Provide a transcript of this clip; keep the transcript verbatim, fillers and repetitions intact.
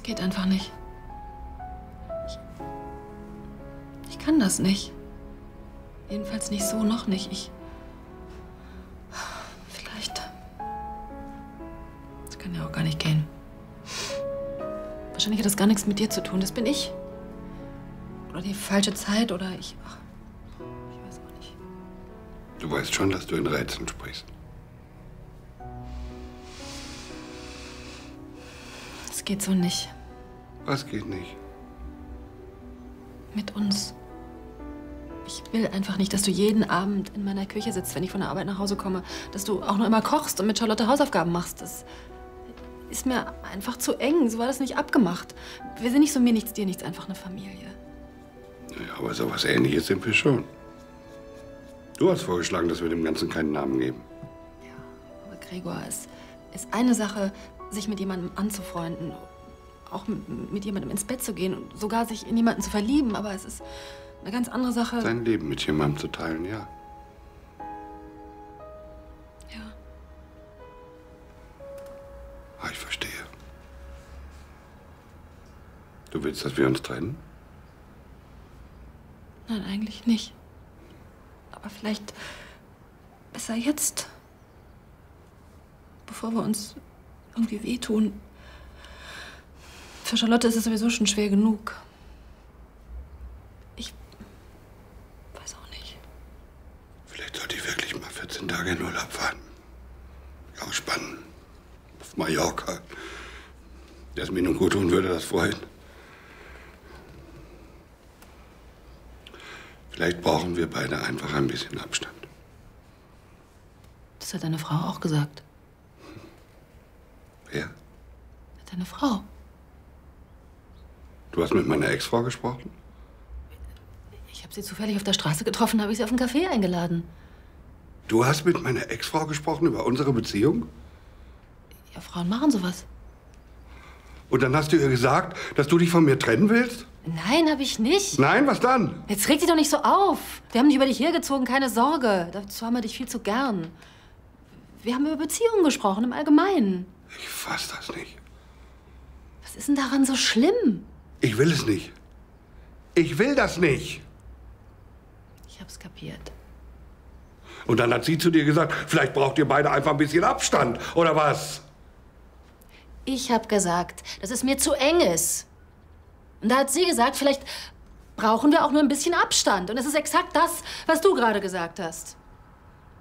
geht einfach nicht. Ich, ich kann das nicht. Jedenfalls nicht so, noch nicht. Ich... Vielleicht... Das kann ja auch gar nicht gehen. Wahrscheinlich hat das gar nichts mit dir zu tun. Das bin ich. Oder die falsche Zeit, oder ich... Ach, ich weiß auch nicht. Du weißt schon, dass du in Rätseln sprichst. Das geht so nicht. Was geht nicht? Mit uns. Ich will einfach nicht, dass du jeden Abend in meiner Küche sitzt, wenn ich von der Arbeit nach Hause komme. Dass du auch noch immer kochst und mit Charlotte Hausaufgaben machst. Das ist mir einfach zu eng. So war das nicht abgemacht. Wir sind nicht so mir nichts, dir nichts, einfach eine Familie. Naja, aber so was Ähnliches sind wir schon. Du hast vorgeschlagen, dass wir dem Ganzen keinen Namen geben. Ja, aber Gregor, es ist eine Sache, sich mit jemandem anzufreunden. Auch mit jemandem ins Bett zu gehen und sogar sich in jemanden zu verlieben. Aber es ist eine ganz andere Sache. Sein Leben mit jemandem zu teilen, ja. Ja. Ah, ich verstehe. Du willst, dass wir uns trennen? Nein, eigentlich nicht. Aber vielleicht besser jetzt. Bevor wir uns irgendwie wehtun. Für Charlotte ist es sowieso schon schwer genug. Ich weiß auch nicht. Vielleicht sollte ich wirklich mal vierzehn Tage in Urlaub fahren. Ausspannen. Auf Mallorca. Der es mir nun gut tun würde, das freuen. Vielleicht brauchen wir beide einfach ein bisschen Abstand. Das hat deine Frau auch gesagt. Wer? Deine Frau. Du hast mit meiner Ex-Frau gesprochen? Ich habe sie zufällig auf der Straße getroffen, habe ich sie auf einen Café eingeladen. Du hast mit meiner Ex-Frau gesprochen über unsere Beziehung? Ja, Frauen machen sowas. Und dann hast du ihr gesagt, dass du dich von mir trennen willst? Nein, habe ich nicht. Nein, was dann? Jetzt reg dich doch nicht so auf. Wir haben dich über dich hergezogen, keine Sorge. Dazu haben wir dich viel zu gern. Wir haben über Beziehungen gesprochen, im Allgemeinen. Ich fass das nicht. Was ist denn daran so schlimm? Ich will es nicht. Ich will das nicht. Ich hab's kapiert. Und dann hat sie zu dir gesagt, vielleicht braucht ihr beide einfach ein bisschen Abstand, oder was? Ich hab gesagt, dass es mir zu eng ist. Und da hat sie gesagt, vielleicht brauchen wir auch nur ein bisschen Abstand. Und es ist exakt das, was du gerade gesagt hast.